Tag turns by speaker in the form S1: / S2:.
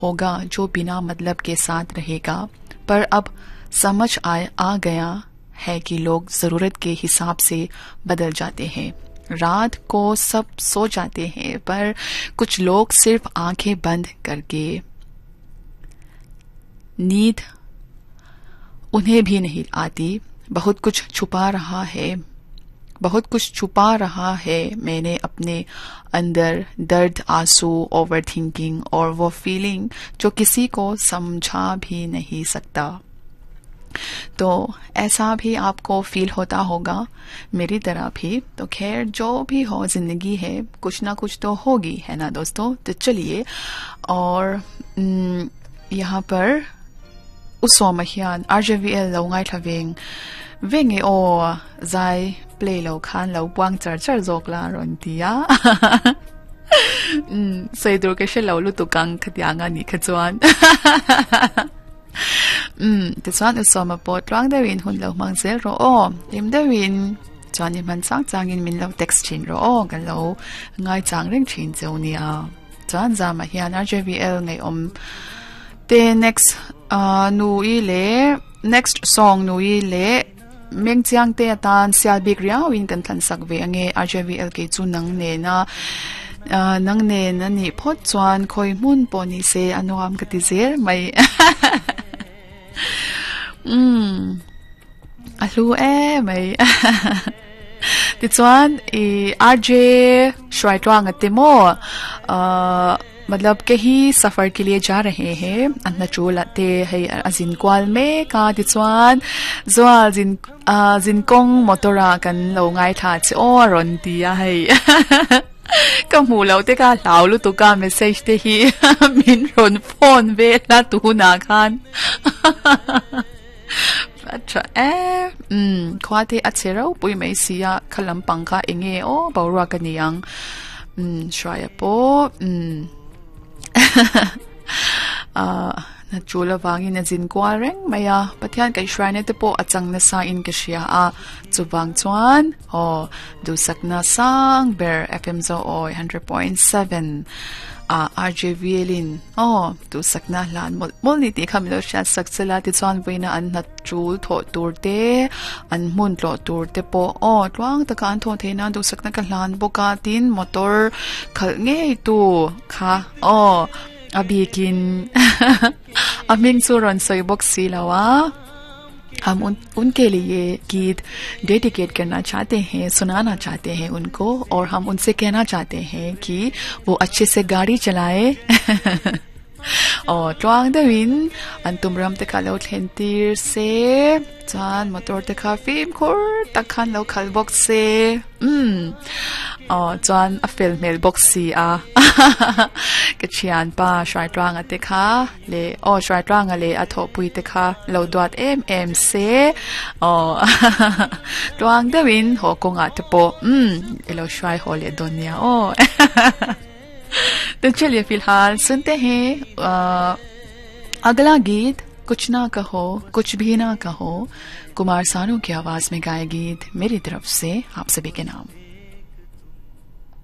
S1: होगा जो बिना मतलब के साथ रहेगा, पर अब समझ आ गया है कि लोग जरूरत के हिसाब से बदल जाते हैं। रात को सब सो जाते हैं, पर कुछ लोग सिर्फ आंखें बंद करके, नींद उन्हें भी नहीं आती। बहुत कुछ छुपा रहा है मैंने अपने अंदर, दर्द, आंसू, ओवर थिंकिंग और वो फीलिंग जो किसी को समझा भी नहीं सकता। तो ऐसा भी आपको फील होता होगा मेरी तरह भी। तो खैर, जो भी हो, जिंदगी है, कुछ ना कुछ तो होगी, है ना दोस्तों। तो चलिए, और यहाँ पर usomahyan RJVL lo ngai thaveng venge o zai play lo khan lo buang char char jok la ron tia sei dur ke she lo lu tu kang khatyanga ni khachuan te chuan usoma pot rang de win hun lo mang zel ro o lim de win chuan in man sang changin min lo text chin ro o kan lo ngai chang reng chin cheu ni a chuan zama hian RJVL ngai om te next song nui le meng chiang te tan sial big ria win kan than sak ve ange RJVL ke chu nang ne na ni phot chuan khoi mun poni se anuam ka ti zer mai alu mai ti chuan RJ shrai twang atemo मतलब के ही सफर के लिए जा रहे हैं अन्ना चोलाते है अजिन क्वाल में का दिचवान जोल जिनकोंग मोटोरा कन लोंगाई था चे ओ रोंतिया है कमु लाउते का लाउलु तो का मैसेज ते ही मिन रोन फोन वे ला तू ना खान अच्छा ख्वाते अच्छेराउ पुई में सिया खलम पंखा इंगे ओ बाउरा कनियांग श्राया पो na chula wangi na jin kwa reng maya pathian kai shrine te po achang na sa in ke shia a chuwang chuan o du sakna sang ber FM zo o 100.7 RJVLin o du sakna lan mol ni ti khamlo sha saksela ti chuan veina an na chul tho turte an mun tlo turte po o twang ta kan tho theina du sakna ka lan boka tin motor khal nge tu kha o अभी अमिंग सुरन सोई boxy लावा हम उनके लिए गीत dedicate करना चाहते हैं, सुनाना चाहते हैं उनको, और हम उनसे कहना चाहते हैं कि वो अच्छे से गाड़ी चलाए और ट्वांग दविन अंतुमरम ते खालो थेंतीर से चान मोटर ते खाफिम खोर तखान लो खाल बॉक्स से chuan a fel mel boxi a ke chian pa shrai twang ate kha le o shrai twang ale a tho pui te kha lo dot se o twang de win ho konga te po elo shrai ho le donia o तो चलिए फिलहाल सुनते हैं अगला गीत कुछ ना कहो कुछ भी ना कहो, कुमार सानू की आवाज में गाए गीत मेरी तरफ से आप सभी के नाम।